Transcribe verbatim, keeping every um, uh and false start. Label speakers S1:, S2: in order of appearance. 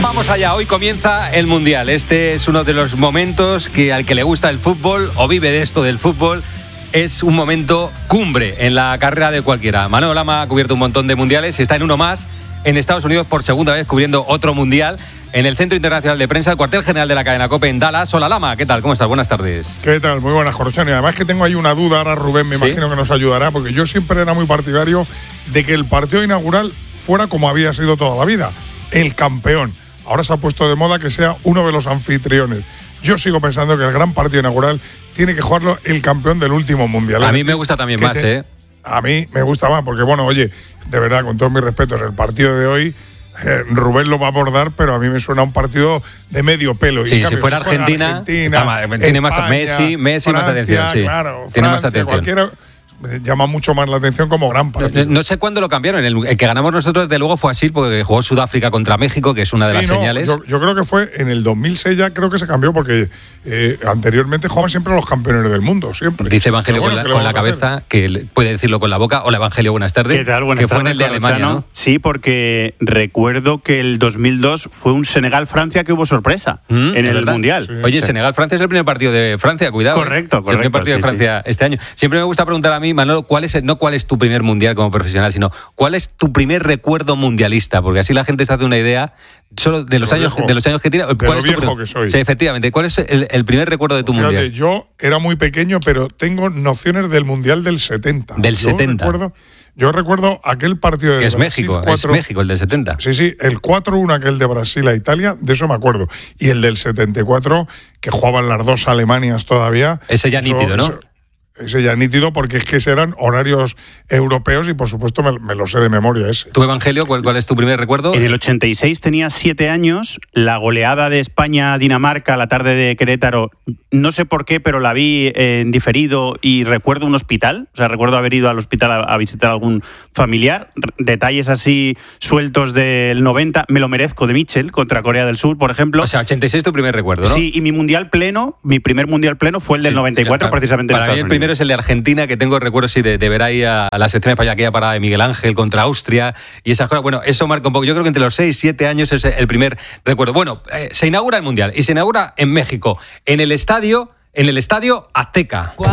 S1: Vamos allá, hoy comienza el Mundial. Este es uno de los momentos que al que le gusta el fútbol o vive de esto del fútbol, es un momento cumbre en la carrera de cualquiera. Manolo Lama ha cubierto un montón de mundiales y está en uno más en Estados Unidos por segunda vez cubriendo otro mundial en el Centro Internacional de Prensa, el cuartel general de la cadena COPE en Dallas. Hola Lama, ¿qué tal? ¿Cómo estás? Buenas tardes.
S2: ¿Qué tal? Muy buenas, Jorge. Y además que tengo ahí una duda, ahora Rubén me ¿Sí? imagino que nos ayudará, porque yo siempre era muy partidario de que el partido inaugural fuera como había sido toda la vida, el campeón. Ahora se ha puesto de moda que sea uno de los anfitriones. Yo sigo pensando que el gran partido inaugural tiene que jugarlo el campeón del último mundial.
S1: A mí me gusta también más, te, ¿eh?
S2: A mí me gusta más, porque bueno, oye, de verdad, con todos mis respetos, el partido de hoy, eh, Rubén lo va a abordar, pero a mí me suena un partido de medio pelo.
S1: Sí,
S2: y
S1: si fuera Argentina, Argentina más, tiene
S2: España,
S1: más Messi, Messi
S2: Francia,
S1: más atención, sí.
S2: Claro,
S1: tiene
S2: Francia,
S1: más atención.
S2: Cualquiera llama mucho más la atención como gran partido.
S1: No, no sé cuándo lo cambiaron. El, el que ganamos nosotros, desde luego, fue así, porque jugó Sudáfrica contra México, que es una de sí, las
S2: no,
S1: señales.
S2: Yo, yo creo que fue en el dos mil seis, ya creo que se cambió, porque eh, anteriormente jugaban siempre los campeones del mundo, siempre.
S1: Dice Evangelio
S2: bueno,
S1: con la, con la cabeza, hacer? que puede decirlo con la boca. Hola Evangelio, buenas tardes.
S3: ¿Qué tal? Buenas
S1: que
S3: tardes,
S1: fue en el de Alemania, ¿no?
S3: Sí, porque recuerdo que el dos mil dos fue un Senegal-Francia que hubo sorpresa ¿Mm? en el
S1: ¿verdad?
S3: Mundial.
S1: Sí, Oye, sí. Senegal-Francia es el primer partido de Francia, cuidado.
S3: Correcto,
S1: ¿eh?
S3: correcto.
S1: Es el primer partido
S3: sí,
S1: de Francia
S3: sí.
S1: este año. Siempre me gusta preguntar a mí, Manolo, ¿cuál es el, no cuál es tu primer mundial como profesional, sino cuál es tu primer recuerdo mundialista? Porque así la gente se hace una idea solo de los, años, de los años que tiene.
S2: De
S1: ¿Cuál
S2: lo
S1: es tu
S2: viejo que soy.
S1: Sí, efectivamente. ¿Cuál es el, el primer recuerdo de tu
S2: Fíjate,
S1: mundial?
S2: Yo era muy pequeño, pero tengo nociones del mundial del setenta.
S1: Del
S2: yo
S1: setenta.
S2: Recuerdo, yo recuerdo aquel partido de
S1: que es
S2: Brasil,
S1: México,
S2: cuatro,
S1: es México el del setenta.
S2: Sí, sí, el cuatro uno aquel de Brasil a Italia, de eso me acuerdo. Y el del setenta y cuatro, que jugaban las dos Alemanias todavía.
S1: Ese ya
S2: eso,
S1: nítido, ¿no?
S2: Eso, Ese ya nítido, porque es que eran horarios europeos y por supuesto me, me lo sé de memoria ese.
S1: ¿Tu Evangelio, cuál, cuál es tu primer recuerdo?
S3: En el ochenta y seis tenía siete años, la goleada de España-Dinamarca, la tarde de Querétaro, no sé por qué, pero la vi en diferido y recuerdo un hospital, o sea, recuerdo haber ido al hospital a, a visitar a algún familiar, detalles así sueltos del noventa, me lo merezco de Mitchell contra Corea del Sur, por ejemplo.
S1: O sea, ochenta y seis tu primer recuerdo, ¿no?
S3: Sí, y mi mundial pleno, mi primer mundial pleno fue el del sí, noventa y cuatro, claro, precisamente en
S1: Estados Unidos. Primero es el de Argentina, que tengo recuerdos sí, de, de ver ahí a, a la selección española, aquella parada de Miguel Ángel contra Austria y esas cosas. Bueno, eso marca un poco. Yo creo que entre los seis y siete años es el primer recuerdo. Bueno, eh, se inaugura el Mundial y se inaugura en México, en el estadio, en el estadio Azteca.